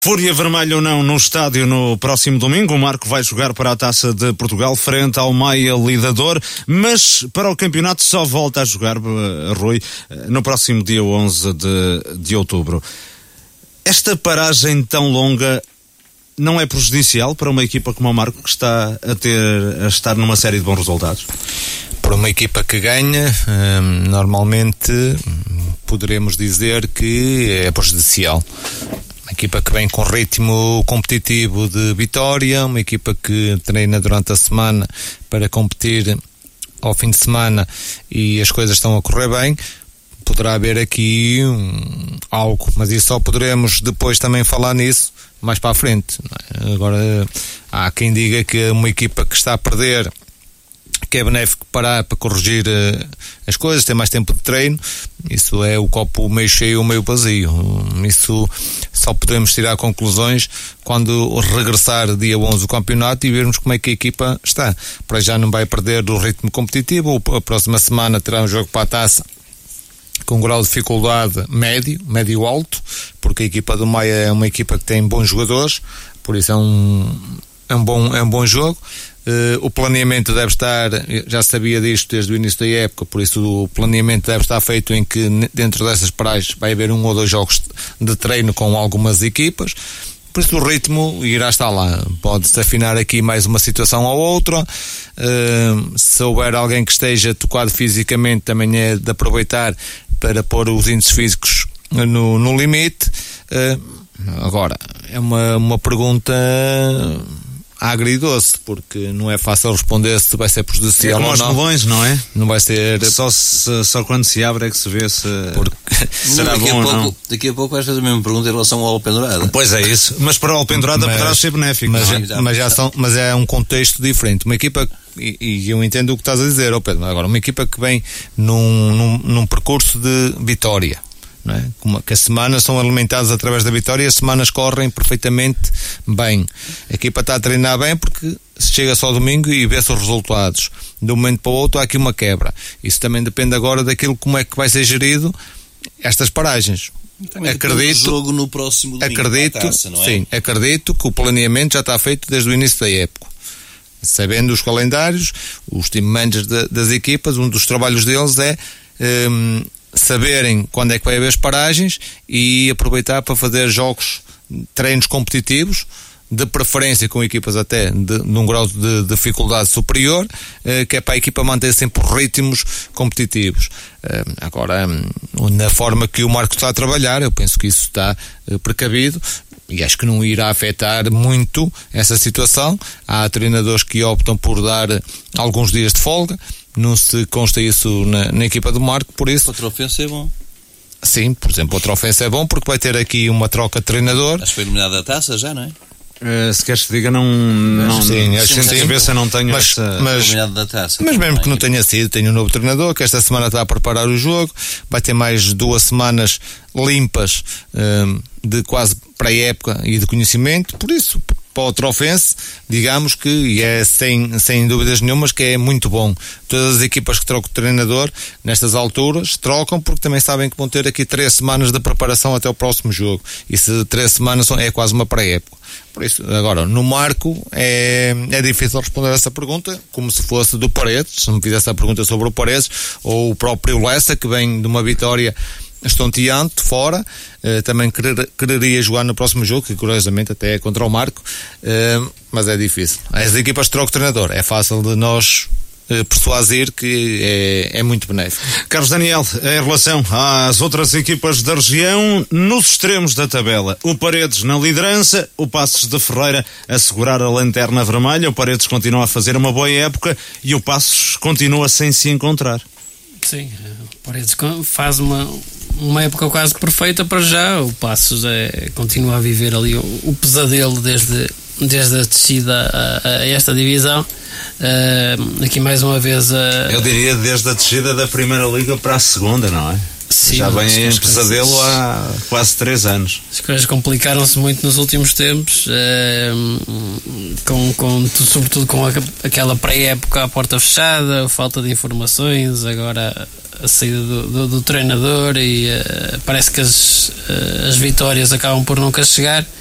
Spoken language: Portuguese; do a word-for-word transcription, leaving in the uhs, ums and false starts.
Fúria vermelha ou não no estádio no próximo domingo, o Marco vai jogar para a Taça de Portugal frente ao Maia Lidador, mas para o campeonato só volta a jogar, Rui, no próximo dia onze de, de outubro. Esta paragem tão longa não é prejudicial para uma equipa como o Marco, que está a, ter, a estar numa série de bons resultados? Para uma equipa que ganha, hum, normalmente poderemos dizer que é prejudicial. Uma equipa que vem com ritmo competitivo de vitória, uma equipa que treina durante a semana para competir ao fim de semana e as coisas estão a correr bem, poderá haver aqui um, algo, mas isso só poderemos depois também falar nisso mais para a frente. Agora, há quem diga que uma equipa que está a perder, que é benéfico parar para corrigir uh, as coisas, ter mais tempo de treino. Isso é o copo meio cheio ou meio vazio. Isso só podemos tirar conclusões quando regressar dia onze do campeonato e vermos como é que a equipa está. Para já não vai perder o ritmo competitivo. A próxima semana terá um jogo para a Taça com um grau de dificuldade médio, médio-alto, porque a equipa do Maia é uma equipa que tem bons jogadores, por isso é um, é um, bom, é um bom jogo. Uh, o planeamento deve estar, já sabia disto desde o início da época, por isso o planeamento deve estar feito em que dentro dessas paragens vai haver um ou dois jogos de treino com algumas equipas, por isso o ritmo irá estar lá. Pode-se afinar aqui mais uma situação ou outra, uh, se houver alguém que esteja tocado fisicamente também é de aproveitar para pôr os índices físicos no, no limite. Uh, agora, é uma, uma pergunta agridoce, porque não é fácil responder se vai ser prejudicial é ou não. Como os melões, não é? Não vai ser... Só, se, só quando se abre é que se vê se porque... será daqui bom a pouco, ou não. Daqui a pouco vais fazer a mesma pergunta em relação ao Alpendurada. Pois é isso, mas para o Alpendurada Mas- poderá ser benéfico. Mas, não é? já, mas, já são, mas é um contexto diferente. Uma equipa, e, e eu entendo o que estás a dizer, oh Pedro, agora uma equipa que vem num, num, num percurso de vitória, não é? Como, que as semanas são alimentadas através da vitória e as semanas correm perfeitamente bem. A equipa está a treinar bem porque se chega só ao domingo e vê-se os resultados. De um momento para o outro há aqui uma quebra. Isso também depende agora daquilo como é que vai ser gerido estas paragens. Também Acredito, jogo no próximo domingo acredito, para a Taça, não é? sim, acredito que o planeamento já está feito desde o início da época. Sabendo os calendários, os team managers de, das equipas, um dos trabalhos deles é um, saberem quando é que vai haver as paragens e aproveitar para fazer jogos, treinos competitivos, de preferência com equipas até de, de um grau de dificuldade superior, eh, que é para a equipa manter sempre ritmos competitivos. Eh, agora, na forma que o Marco está a trabalhar, eu penso que isso está eh, precavido e acho que não irá afetar muito essa situação. Há treinadores que optam por dar alguns dias de folga, não se consta isso na, na equipa do Marco, por isso... Outra ofensa é bom. Sim, por exemplo, outra ofensa é bom porque vai ter aqui uma troca de treinador. Acho que foi eliminada a Taça já, não é? Uh, se queres que diga, não, não Sim, não, acho que sem sim. cabeça não tenho Mas- essa... mas- Eliminada da Taça. Mas mesmo também. que não tenha sido, tem um novo treinador que esta semana está a preparar o jogo, vai ter mais duas semanas limpas hum, de quase pré-época e de conhecimento, por isso, para o Trofense, digamos que, e é sem, sem dúvidas nenhumas, que é muito bom. Todas as equipas que trocam de treinador, nestas alturas, trocam porque também sabem que vão ter aqui três semanas de preparação até o próximo jogo, e se três semanas são- é quase uma pré-época. Por isso, agora, no Marco, é, é difícil responder essa pergunta, como se fosse do Paredes, se me fizesse a pergunta sobre o Paredes, ou o próprio Lessa, que vem de uma vitória estonteante fora, eh, também querer, quereria jogar no próximo jogo, que curiosamente até é contra o Marco, eh, mas é difícil. As equipas trocam de treinador, é fácil de nós eh, persuadir que é, é muito benéfico. Carlos Daniel, em relação às outras equipas da região, nos extremos da tabela, o Paredes na liderança, o Passos de Ferreira a segurar a lanterna vermelha, o Paredes continua a fazer uma boa época e o Passos continua sem se encontrar. Sim, o Paredes faz uma, uma época quase perfeita para já. O Passos é, continua a viver ali o, o pesadelo desde, desde a descida a, a esta divisão. Uh, aqui mais uma vez uh, Eu diria desde a descida da Primeira Liga para a Segunda, não é? sim, Já vem em as pesadelo coisas- há quase três anos. As coisas complicaram-se muito nos últimos tempos, eh, com, com, sobretudo com a, aquela pré-época à porta fechada, falta de informações, agora a saída do, do, do treinador e eh, parece que as, eh, as vitórias acabam por nunca chegar.